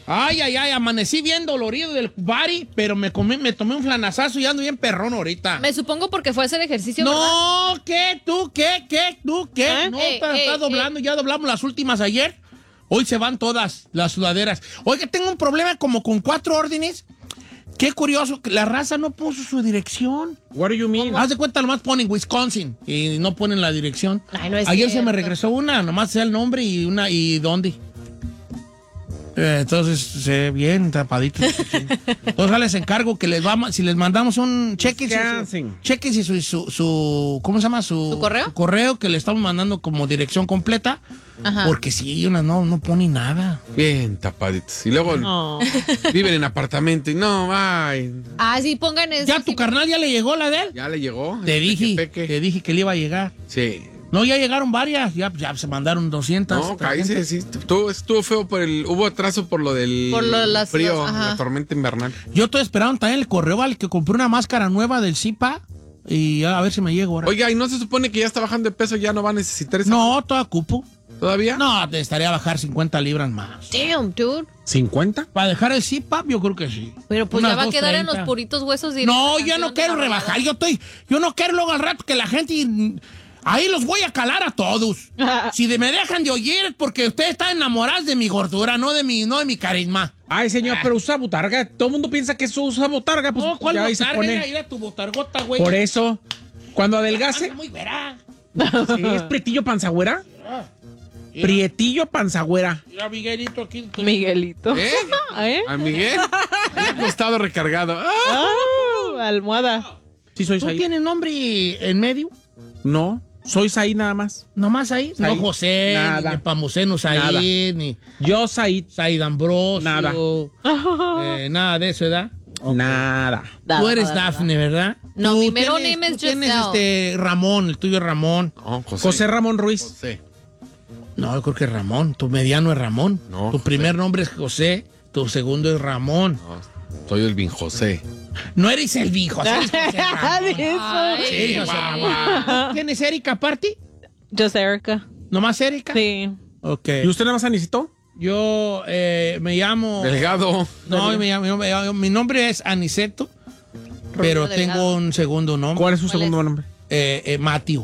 Ay, amanecí bien dolorido del body, pero me tomé un flanazazo y ando bien perrón ahorita. Me supongo porque fue a hacer ejercicio, No, ¿verdad? ¿qué? ¿Tú qué? No, está doblando, ya doblamos las últimas ayer. Hoy se van todas las sudaderas. Oiga, tengo un problema como con 4 órdenes. Qué curioso, que la raza no puso su dirección. What do you mean? Haz de cuenta, nomás ponen Wisconsin y no ponen la dirección. Ay, no es Ayer se cierto. me regresó una, nomás sea el nombre y dónde. Entonces, bien tapadito. Entonces, les encargo que si les mandamos un cheque, si su ¿cómo se llama? ¿Su correo? Su correo, que le estamos mandando como dirección completa. Ajá. Porque si una no pone nada. Bien tapaditos. Y luego viven en apartamento y no, ay. Ah, sí, pongan eso. ¿Ya tu carnal ya le llegó la de él? Ya le llegó. Te dije Peque. que le iba a llegar. Sí. No, ya llegaron varias, ya se mandaron 200. No, cállese, sí. Estuvo feo hubo atraso por lo del frío, ajá. la tormenta invernal. Yo estoy esperando también el correo al que compré una máscara nueva del Zipa y a ver si me llega ahora. Oiga, ¿y no se supone que ya está bajando de peso, ya no va a necesitar esa? No, toda cupo. ¿Todavía? No, te estaría a bajar 50 libras más. Damn, dude. ¿50? Para dejar el Zipa, yo creo que sí. Pero pues Unas ya va a quedar en 230. los puritos huesos. No, yo no quiero rebajar, yo no quiero luego al rato que la gente... Ahí los voy a calar a todos. Si me dejan de oír es porque ustedes están enamorados de mi gordura, no de mi carisma. Ay, señor, pero usa botarga. Todo el mundo piensa que eso usa botarga. Pues No, ¿cuál ya ahí se botarga? pone. Mira tu botargota, güey. Por eso, cuando adelgace, Anda muy verá. sí, es prietillo panzagüera. Prietillo panzagüera. Mira, Miguelito aquí. Miguelito. ¿Eh? ¿A Miguel? Ha costado recargado. Almohada. Sí, soy ¿Tú Saí. tienes nombre en medio? No, soy Saí nada más. ¿Nomás ahí? Saí. No José, Nada. ni Pamuceno Said, Nada. ni Yo Saí. Said Ambrosio. Nada. Nada de eso, ¿verdad? Nada. Tú eres Dafne, ¿verdad? No, Tú mi mero tienes- name es tú tienes Giselle. Ramón, el tuyo es Ramón. No, José Ramón Ruiz. José. No, yo creo que es Ramón. Tu mediano es Ramón. No, Tu José. primer nombre es José. Tu segundo es Ramón. No, soy el Bin José. No eres el viejo, eres José Ramón. Ay, Sí, José Ramón. ¿Tienes Erika aparte? Yo soy Erika. ¿Nomás Erika? Sí. Ok. ¿Y usted nada más Anisito? Yo me llamo... Delgado. No, mi nombre es Aniceto, pero Delgado. tengo un segundo nombre. ¿Cuál es su segundo nombre? Matthew.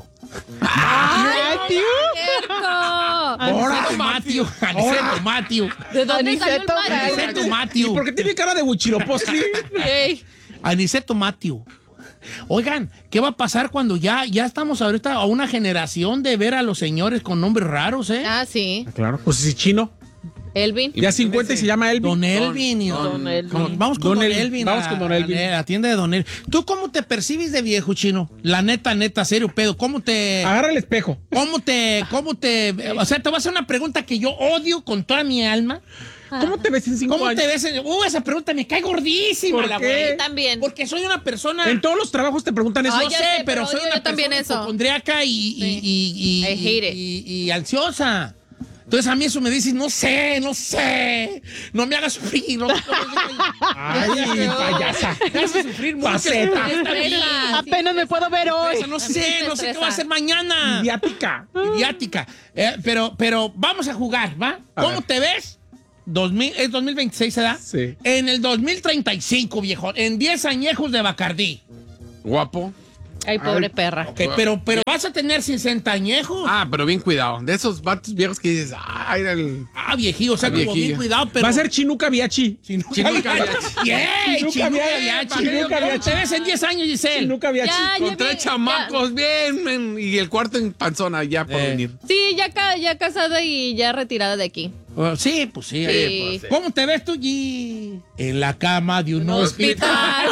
¡Cierto! Aniceto Matthew. Aniceto Matthew. ¿De dónde salió el Aniceto Matthew? Aniceto ¿Y Matthew. por qué tiene cara de Huichilopochtli? Ey. Aniceto Matthew. Oigan, ¿qué va a pasar cuando ya estamos ahorita a una generación de ver a los señores con nombres raros, eh? Ah, sí. Claro, pues si chino. Elvin. Ya 50 y se llama Elvin. Don Elvin y Don Elvin. Vamos con Don Don Elvin. Elvin. Vamos con Don Elvin. La tienda de Don Elvin. ¿Tú cómo te percibes de viejo, chino? La neta, serio, pedo. ¿Cómo te... Agarra el espejo. O sea, te voy a hacer una pregunta que yo odio con toda mi alma. ¿Cómo te ves en 5 ¿Cómo años? te ves? Esa pregunta me cae gordísima, ¿Por la qué? güey. También. Porque soy una persona... En todos los trabajos te preguntan eso. Ay, No ya sé, sé, pero pero soy odio una yo también persona eso. hipocondríaca I hate it. y ansiosa. Entonces a mí eso me dice, no sé, no me hagas sufrir. Ay, payasa. Me hace sufrir mucho. Faceta. Esta vida. Apenas me puedo ver hoy. No sé qué voy a hacer mañana. Idiática. Idiática. Pero vamos a jugar, ¿va? A ¿Cómo ver. te ves? ¿Es 2026, ¿verdad? Sí. En el 2035, viejo. En 10 añejos de Bacardí. Guapo. Ay, pobre perra. Ok, pero vas a tener 60 añejos. Ah, pero bien cuidado. De esos vatos viejos que dices, ay, era el... Viejillo, o sea, como Viejillo. bien cuidado, pero... Va a ser Chinuca Viachi. Chinuca Chinuca Viachi. Viachi. ¡Yay! Chinuca Chinuca Viachi. Viachi. Chinuca ¿Cómo Viachi. te ves en 10 años, Giselle? Chinuca Viachi. Ya, Con ya 3 vi, chamacos, bien, men, y el cuarto en panzona, ya por venir. Sí, ya casada y ya retirada de aquí. Sí, pues sí. Sí. Pues, ¿cómo te ves tú, G? En la cama de un hospital.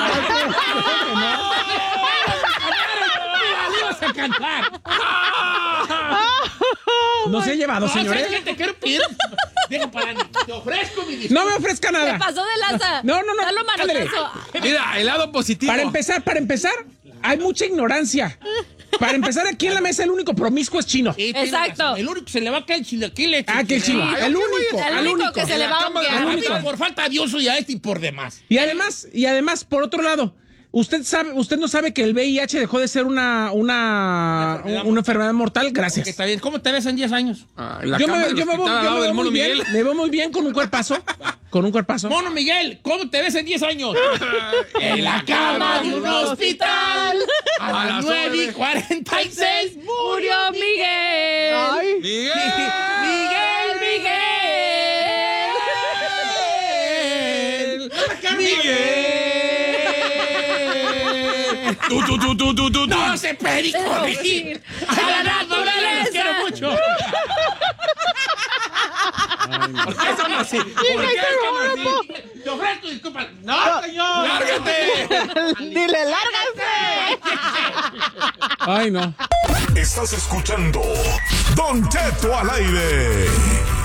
Le ibas a cantar. No se ha llevado, No, ¿sabes señores. qué te quiero pedir? Deja para te ofrezco mi disculpa. No me ofrezca Se nada. pasó de lanza. No. Dalo Ándale. manotazo. Mira, el lado positivo. Para empezar, hay mucha ignorancia. Para empezar, aquí en la mesa el único promiscuo es chino. Sí, tiene Exacto. razón. El único que se le va a caer el chilaquil. Ah, que el chino. Ay, El ok, único. El único que se le va a A enviar. mí, por falta de Dios, soy a este y por demás. Y además, por otro lado, usted no sabe que el VIH dejó de ser una enfermedad mortal. Que Gracias. está bien. ¿Cómo te ves en 10 años? Ah, la Yo cama me del hospital al lado veo del muy mono bien. Miguel. Me veo muy bien con un cuerpazo. con un cuerpazo. Mono Miguel, ¿cómo te ves en 10 años? En la cama de un hospital. A las 9:46 Murió Miguel. Miguel. Miguel. Tú. No se puede corregir. A la los quiero mucho. ¿Por qué son así? ¿Por qué son así? Te ofrezco disculpas. No, señor. ¡Lárgate! Dile, lárgase. Ay, no. Estás escuchando Don Cheto al aire.